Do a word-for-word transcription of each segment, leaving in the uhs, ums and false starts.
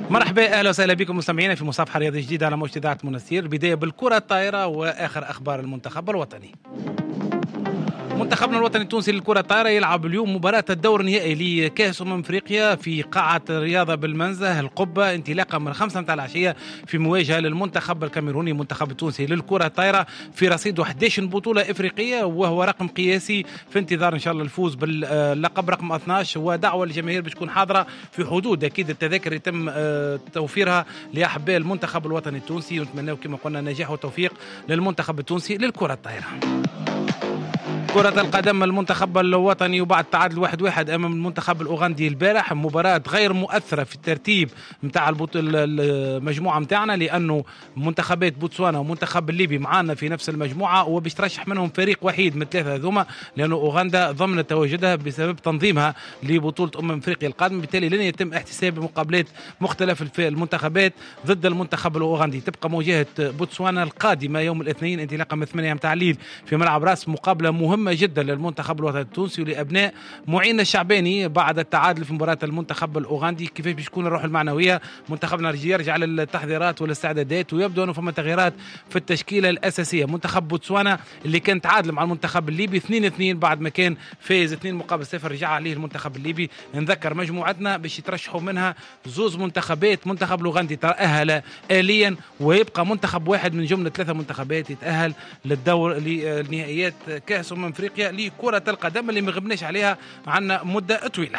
مرحبا، اهلا وسهلا بكم مستمعينا في مصافحه رياضيه جديده على موجة اذاعه منستير. بدايه بالكره الطائره واخر اخبار المنتخب الوطني. منتخبنا الوطني التونسي للكرة الطائرة يلعب اليوم مباراة الدور النهائي لكأس أمم أفريقيا في قاعة الرياضة بالمنزه القبة، انطلاقا من خمسة متاع العشية في مواجهة للمنتخب الكاميروني. المنتخب التونسي للكرة الطائرة في رصيد إحدى عشرة بطولة إفريقية، وهو رقم قياسي في انتظار إن شاء الله الفوز باللقب رقم اثنا عشر. ودعوة للجماهير باش تكون حاضرة في حدود أكيد التذاكر يتم توفيرها لأحباء المنتخب الوطني التونسي، ونتمنى كما قلنا نجاح وتوفيق للمنتخب التونسي للكرة الطائرة. كرة القدم، المنتخب الوطني وبعد تعادل واحد واحد امام المنتخب الاوغندي البارح، مباراة غير مؤثرة في الترتيب نتاع المجموعة نتاعنا، لانه منتخبات بوتسوانا ومنتخب الليبي معانا في نفس المجموعة، وباش ترشح منهم فريق وحيد من الثلاثة هذوما، لانه اوغندا ضمن تواجدها بسبب تنظيمها لبطولة امم افريقيا القادمة، بالتالي لن يتم احتساب مقابلات مختلف المنتخبات ضد المنتخب الاوغندي. تبقى مواجهة بوتسوانا القادمة يوم الاثنين انطلاقا من ثمانية متاع الليل في ملعب راس، مقابلة مهمة جدا للمنتخب الوطني التونسي ولابناء معين الشعباني بعد التعادل في مباراه المنتخب الاوغندي. كيفاش باش تكون الروح المعنويه؟ منتخبنا يرجع للتحضيرات والاستعدادات، ويبدو انه فما تغييرات في التشكيله الاساسيه. منتخب بوتسوانا اللي كان تعادل مع المنتخب الليبي اثنين اثنين بعد ما كان فايز اثنين مقابل صفر، رجع عليه المنتخب الليبي. نذكر مجموعتنا باش يترشحوا منها زوز منتخبات، منتخب الاوغندي تاهل اليا، ويبقى منتخب واحد من جمله ثلاثه منتخبات يتاهل للدور لنهائيات كاس امم افريقيا لكرة القدم اللي ما غبناش عليها عنا مدة طويلة.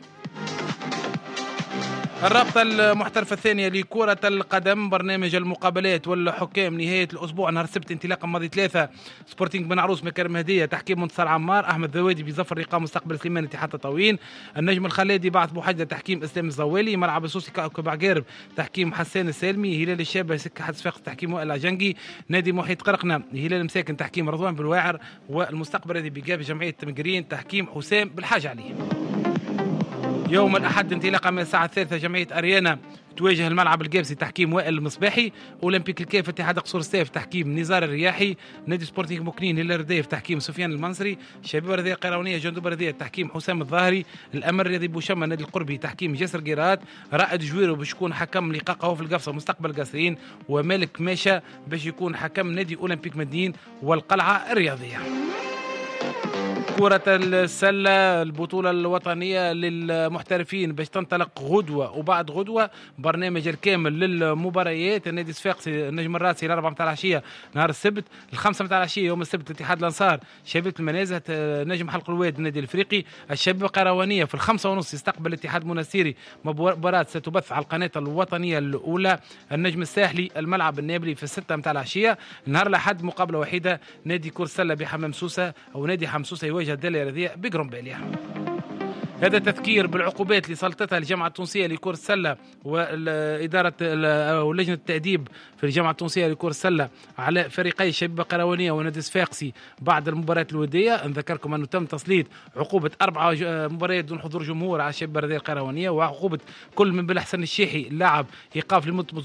الرابطة المحترفة الثانية لكرة القدم، برنامج المقابلات والحكام نهاية الأسبوع نهار السبت انطلاقا ماضي ثلاثة، سبورتينغ بن عروس مكارم هدية تحكيم منتصر عمار، أحمد ذوادي بظفر رقام مستقبل سليمان اتحاد تطاوين، النجم الخلادي بعث بوحدة تحكيم إسلام الزوالي، ملعب السوسي كبعقارب تحكيم حسان السالمي، هلال الشابة سكة حد صفاقس تحكيم وائل العجنقي، نادي محيط قرقنة هلال مساكن تحكيم رضوان بالواعر، والمستقبل هذه بقاب جمعية مقرين تحكيم حسام بالحاج عليه. يوم الأحد انطلاقا من الساعة الثالثة جمعية أريانا تواجه الملعب القابسي تحكيم وائل المصباحي، أولمبيك الكيف اتحاد قصور السيف تحكيم نزار الرياحي، نادي سبورتينغ مكنين هلال رديف تحكيم سفيان المنصري، شباب الرياضية القيروانية جندوب الرياضية تحكيم حسام الظاهري، الأمر الرياضي بوشمة نادي القربي تحكيم جسر قيرات، رائد جويرو باش يكون حكم لقاء قهوة في القفصة مستقبل القاصرين، ومالك ماشا باش يكون حكم نادي أولمبيك مدين والقلعة الرياضية. كرة السلة، البطولة الوطنية للمحترفين باش تنطلق غدوة، وبعد غدوة برنامج الكامل للمباريات. النادي الصفاقسي النجم الراسي الأربعة متاع العشية نهار السبت، الخمسة متاع العشية يوم السبت اتحاد الأنصار شبيبة المنازه نجم حلق الواد النادي الإفريقي، الشبيبة القيروانية في الخمسة ونص يستقبل الاتحاد منستيري، مباراة ستبث على القناة الوطنية الأولى. النجم الساحلي الملعب النابلي في الستة متاع العشية. نهار الأحد مقابلة وحيدة، نادي كرة السلة بحمام سوسة أو نادي حمام سوسة يواجه الدالة الرياضية بقرنباليا. هذا تذكير بالعقوبات اللي سلطتها الجامعة التونسية لكرة السلة وإدارة أو لجنة التأديب في الجامعة التونسية لكرة السلة على فريقي الشبيبة القيروانية ونادي الصفاقسي بعد المباراة الودية. نذكركم أنه تم تسليط عقوبة أربعة مباريات دون حضور جمهور على الشبيبة القيروانية، وعقوبة كل من بالحسن الشيحي اللاعب إيقاف لمدة